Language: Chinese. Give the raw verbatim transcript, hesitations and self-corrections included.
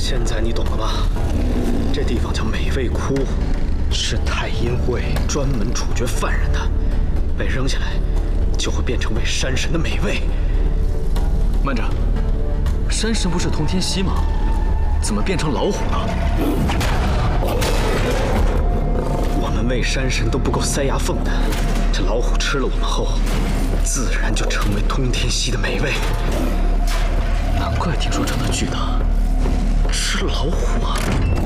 现在你懂了吧？这地方叫美味窟，是太阴会专门处决犯人的，被扔下来就会变成为山神的美味。 慢着，山神不是通天蜥吗？怎么变成老虎了？ 我们喂山神都不够塞牙缝的，这老虎吃了我们后，自然就成为通天蜥的美味。 难怪听说这么巨大，吃了老虎啊！